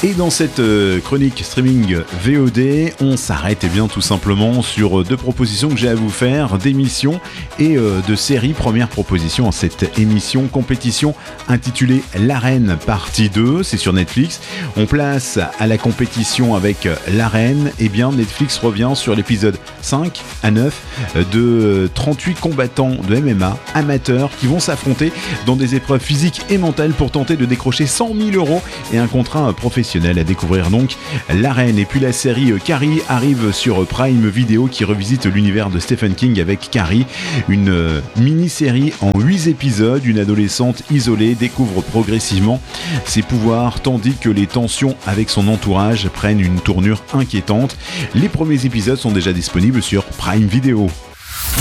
Et dans cette chronique streaming VOD, on s'arrête bien tout simplement sur deux propositions que j'ai à vous faire, d'émissions et de séries. Première proposition en cette émission compétition intitulée L'Arène partie 2, c'est sur Netflix. On place à la compétition avec l'Arène, et bien Netflix revient sur l'épisode 5 à 9 de 38 combattants de MMA amateurs qui vont s'affronter dans des épreuves physiques et mentales pour tenter de décrocher 100 000 € et un contrat professionnel. À découvrir donc l'Arène. Et puis la série Carrie arrive sur Prime Video qui revisite l'univers de Stephen King avec Carrie, une mini-série en 8 épisodes. Une adolescente isolée découvre progressivement ses pouvoirs tandis que les tensions avec son entourage prennent une tournure inquiétante. Les premiers épisodes sont déjà disponibles sur Prime Video.